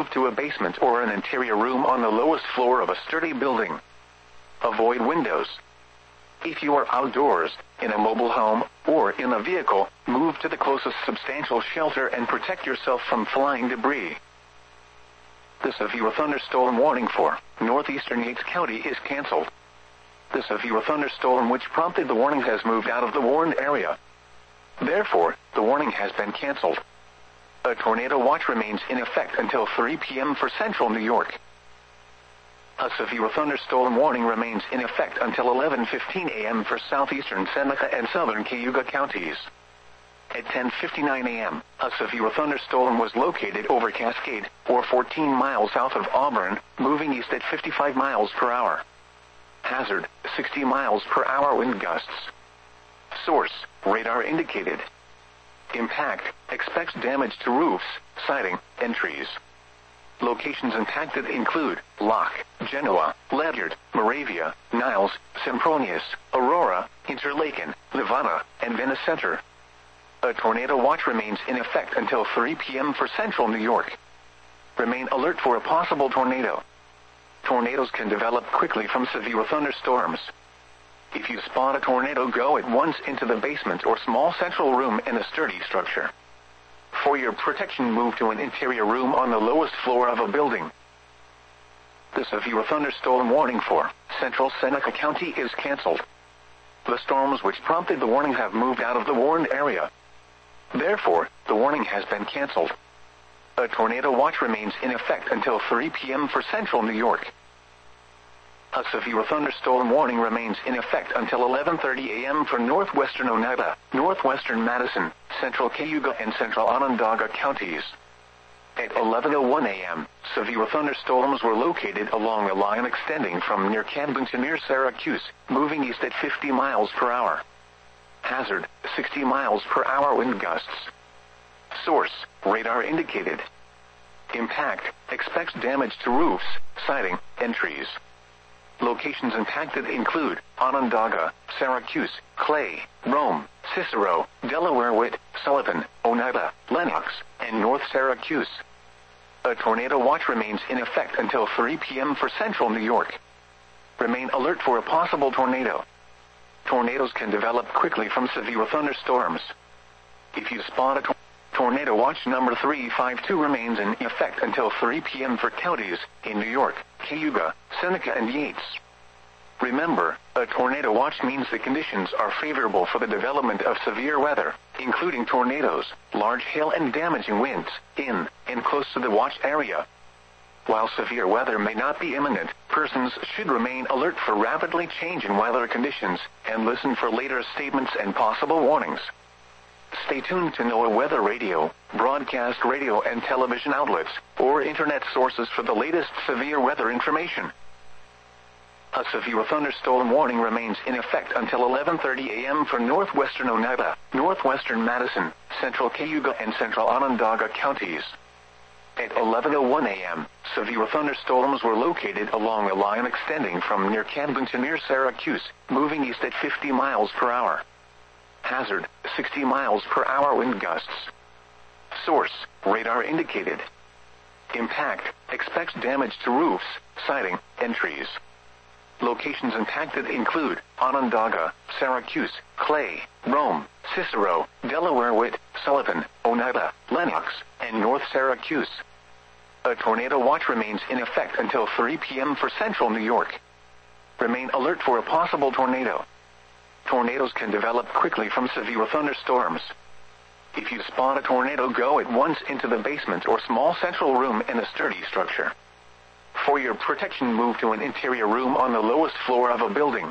move to a basement or an interior room on the lowest floor of a sturdy building. Avoid windows. If you are outdoors, in a mobile home, or in a vehicle, move to the closest substantial shelter and protect yourself from flying debris. The severe thunderstorm warning for northeastern Yates County is canceled. The severe thunderstorm which prompted the warning has moved out of the warned area. Therefore, the warning has been canceled. A tornado watch remains in effect until 3 p.m. for central New York. A severe thunderstorm warning remains in effect until 11:15 a.m. for southeastern Seneca and southern Cayuga counties. At 10:59 a.m., a severe thunderstorm was located over Cascade, or 14 miles south of Auburn, moving east at 55 miles per hour. Hazard, 60 miles per hour wind gusts. Source, radar indicated. Impact, expects damage to roofs, siding, and trees. Locations impacted include Locke, Genoa, Ledyard, Moravia, Niles, Sempronius, Aurora, Interlaken, Livana, and Venice Center. A tornado watch remains in effect until 3 p.m. for central New York. Remain alert for a possible tornado. Tornadoes can develop quickly from severe thunderstorms. If you spot a tornado, go at once into the basement or small central room in a sturdy structure. For your protection, move to an interior room on the lowest floor of a building. The severe thunderstorm warning for central Seneca County is canceled. The storms which prompted the warning have moved out of the warned area. Therefore, the warning has been canceled. A tornado watch remains in effect until 3 p.m. for central New York. A severe thunderstorm warning remains in effect until 11:30 a.m. for northwestern Oneida, northwestern Madison, central Cayuga, and central Onondaga counties. At 11:01 a.m., severe thunderstorms were located along a line extending from near Camden to near Syracuse, moving east at 50 miles per hour. Hazard, 60 miles per hour wind gusts. Source, radar indicated. Impact, expects damage to roofs, siding, and trees. Locations impacted include Onondaga, Syracuse, Clay, Rome, Cicero, Delaware, Witt, Sullivan, Oneida, Lenox, and North Syracuse. A tornado watch remains in effect until 3 p.m. for central New York. Remain alert for a possible tornado. Tornadoes can develop quickly from severe thunderstorms. If you spot a tornado watch number 352 remains in effect until 3 p.m. for counties in New York, Cayuga, Seneca, and Yates. Remember, a tornado watch means the conditions are favorable for the development of severe weather, including tornadoes, large hail, and damaging winds, in and close to the watch area. While severe weather may not be imminent, persons should remain alert for rapidly changing weather conditions and listen for later statements and possible warnings. Stay tuned to NOAA Weather Radio, broadcast radio and television outlets, or internet sources for the latest severe weather information. A severe thunderstorm warning remains in effect until 11:30 a.m. for northwestern Oneida, northwestern Madison, central Cayuga, and central Onondaga counties. At 11:01 a.m., severe thunderstorms were located along a line extending from near Camden to near Syracuse, moving east at 50 miles per hour. Hazard, 60 miles per hour wind gusts. Source, radar indicated. Impact, expects damage to roofs, siding, and trees. Locations impacted include Onondaga, Syracuse, Clay, Rome, Cicero, Delaware, Witt, Sullivan, Oneida, Lenox, and North Syracuse. A tornado watch remains in effect until 3 p.m. for central New York. Remain alert for a possible tornado. Tornadoes can develop quickly from severe thunderstorms. If you spot a tornado, go at once into the basement or small central room in a sturdy structure. For your protection, move to an interior room on the lowest floor of a building.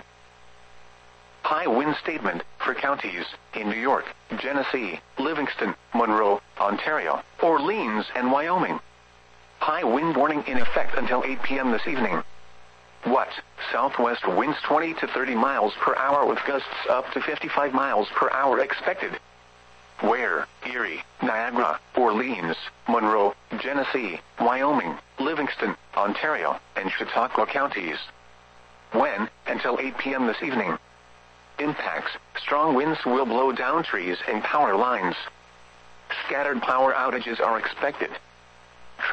High wind statement for counties in New York, Genesee, Livingston, Monroe, Ontario, Orleans, and Wyoming. High wind warning in effect until 8 p.m. this evening. What? Southwest winds 20 to 30 miles per hour with gusts up to 55 miles per hour expected. Where? Erie, Niagara, Orleans, Monroe, Genesee, Wyoming, Livingston, Ontario, and Chautauqua counties. When? Until 8 p.m. this evening. Impacts: strong winds will blow down trees and power lines. Scattered power outages are expected.